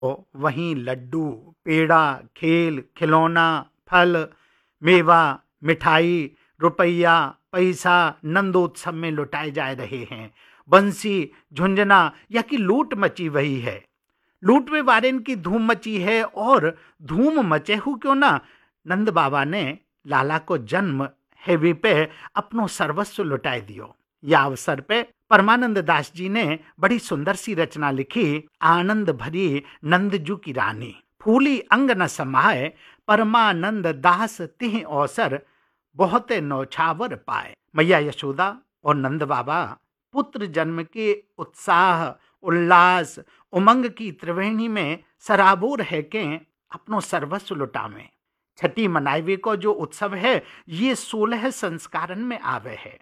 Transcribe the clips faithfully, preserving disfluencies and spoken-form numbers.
वहीं लड्डू, पेड़ा, खेल, खिलौना, फल, मेवा, मिठाई, रुपया, पैसा नंदोत्सव में लुटाए जा रहे हैं। बंसी, झुंझुना या कि लूट मची वही है। लूट में वारेन की धूम मची है और धूम मचे हु क्यों ना, नंद बाबा ने लाला को जन्म हेवी पे अपनो सर्वस्व लुटाए दियो। या अवसर पे परमानंद दास जी ने बड़ी सुंदर सी रचना लिखी, आनंद भरी नंदजू की रानी, फूली अंग न समाए, परमानंद दास तिह अवसर, बहुते नौछावर पाए। मैया यशोदा और नंद बाबा पुत्र जन्म के उत्साह, उल्लास, उमंग की त्रिवेणी में सराबोर है के अपनो सर्वस्व लुटावे। छठी मनावे को जो उत्सव है ये सोलह संस्कारन में आवे है।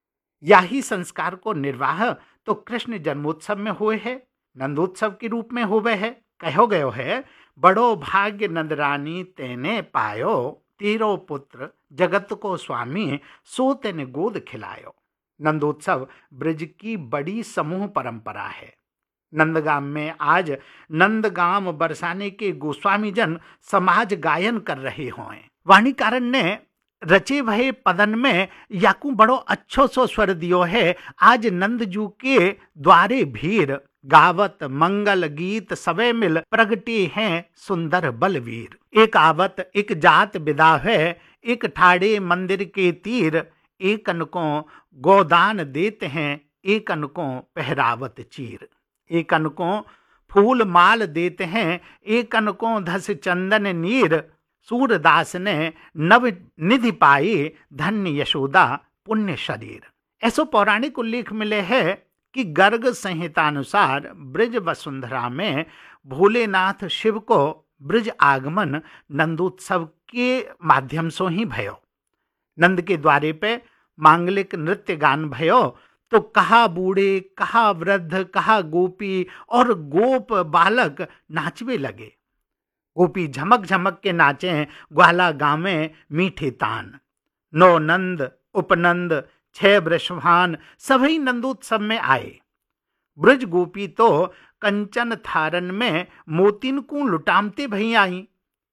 यही संस्कार को निर्वाह तो कृष्ण जन्मोत्सव में हुए है, नंदोत्सव के रूप में हुए है। कहो गयो है, बड़ो भाग्य नंदरानी तेने पायो, तीरो पुत्र जगत को स्वामी, सो तेने गोद खिलायो। नंदोत्सव ब्रज की बड़ी समूह परंपरा है। नंदगाम में आज नंदगाम बरसाने के गोस्वामी जन समाज गायन कर रहे हों। वाणीकारण ने रचे भये पदन में याकू बड़ो अच्छो सो स्वर दियो है। आज नंदजू के द्वारे भीर, गावत मंगल गीत सबे मिल, प्रगटे हैं सुंदर बलवीर। एक आवत एक जात विदा है, एक ठाड़े मंदिर के तीर, एक अनको गोदान देते हैं, एक अनको पहरावत चीर। एक अनको फूल माल देते हैं, एक अनको धस चंदन नीर, सूरदास ने नव निधि पाई, धन्य यशोदा पुण्य शरीर। ऐसो पौराणिक उल्लेख मिले है कि गर्ग संहिता अनुसार ब्रज वसुंधरा में भोलेनाथ शिव को ब्रज आगमन नंदोत्सव के माध्यम से ही भयो। नंद के द्वारे पे मांगलिक नृत्य गान भयो तो कहा बूढ़े, कहा वृद्ध, कहा गोपी और गोप बालक नाचवे लगे। गोपी झमक झमक के नाचे, ग्वाला गावे मीठे तान। नौ नंद, उपनंद, छह वृषभान सभी नंदोत्सव में आए। ब्रज गोपी तो कंचन थारन में मोतिन को लुटामते भई आई।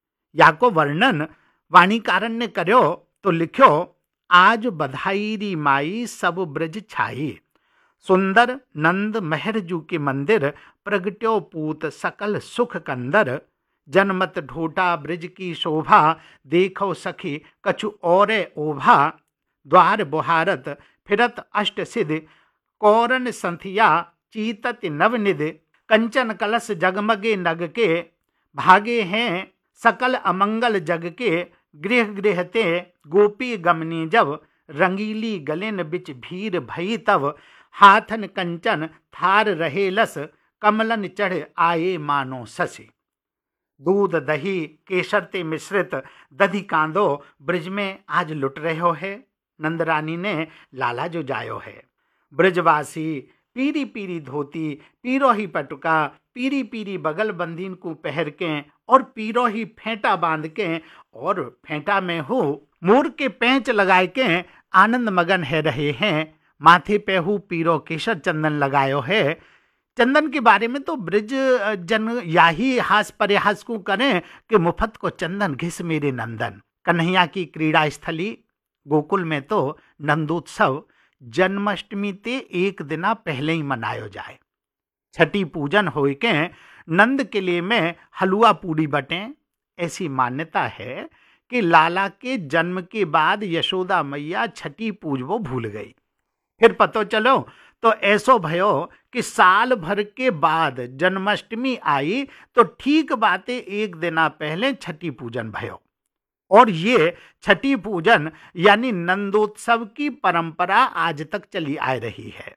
या को वर्णन वाणीकारण ने कर्यो तो लिख्यो, आज बधाई री माई सब ब्रज छाई, सुंदर नंद मेहरजू के मंदिर, प्रगट्यो पूत सकल सुख कंदर, जनमत ढोटा ब्रज की शोभा, देखो सखी कछु और ओभा, द्वार बुहारत फिरत अष्ट सिद्ध, कौरन संथिया चीतत नवनिध, कंचन कलश जगमगे नग के, भागे हैं सकल अमंगल जग के, गृह गृह ते गोपी गमनी जब, रंगीली गलिन बिच भीर भई तब, हाथन कंचन थार रहे लस, कमलन चढ़ आए मानो ससी। दूध दही केसर ते मिश्रित दधी कांदो ब्रज में आज लुट रहे हो है। नंदरानी ने लाला जो जायो है। ब्रजवासी पीरी पीरी धोती, पीरो ही पटुका, पीरी पीरी बगल बंदीन को पहर के और पीरो ही फेंटा बांध के और फेंटा में हो मोर के पेंच लगाए के आनंद मगन है रहे हैं। माथे पे हु पीरो केसर चंदन लगायो है। चंदन के बारे में तो ब्रज जन याही हास परिहास को करें कि मुफ्त को चंदन घिस मेरे नंदन। कन्हैया की क्रीड़ा स्थली गोकुल में तो नंदोत्सव जन्माष्टमी ते एक दिना पहले ही मनायो जाए। छठी पूजन होए के नंद किले में हलवा पूड़ी बटे। ऐसी मान्यता है कि लाला के जन्म के बाद यशोदा मैया छठी पूजवो भूल गई। फिर पतो चलो तो ऐसो भयो कि साल भर के बाद जन्माष्टमी आई तो ठीक बातें एक दिना पहले छठी पूजन भयो। और ये छठी पूजन यानी नंदोत्सव की परंपरा आज तक चली आ रही है।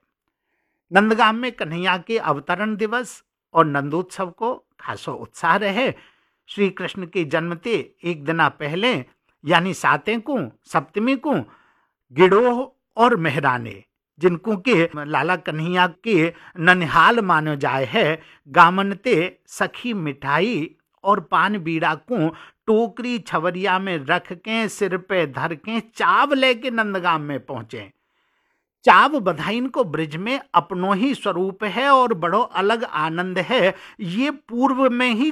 नंदगाम में कन्हैया के अवतरण दिवस और नंदोत्सव को खासो उत्साह रहे। श्री कृष्ण के जन्मते एक दिना पहले यानी सातें को सप्तमी को गिडोह और मेहराने जिनको के लाला कन्हैया के ननिहाल मानो जाए है, गामनते सखी मिठाई और पान बीड़ा को टोकरी छवरिया में रख के सिर पे धर के चाव लेके नंदगाम में पहुंचे। चाव बधाइन को ब्रिज में अपनो ही स्वरूप है और बड़ो अलग आनंद है, ये पूर्व में ही